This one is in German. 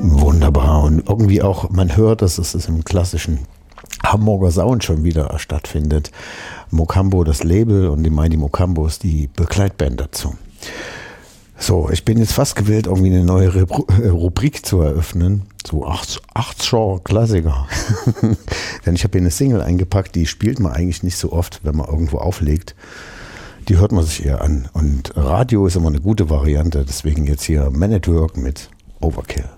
Wunderbar. Und irgendwie auch, man hört, dass es im klassischen Hamburger Sound schon wieder stattfindet. Mocambo, das Label, und die Mighty Mocambos, die Begleitband dazu. So, ich bin jetzt fast gewillt, irgendwie eine neue Rubrik zu eröffnen. So 8 Klassiker. Denn ich habe hier eine Single eingepackt, die spielt man eigentlich nicht so oft, wenn man irgendwo auflegt. Die hört man sich eher an. Und Radio ist immer eine gute Variante. Deswegen jetzt hier Man at Work mit Overkill.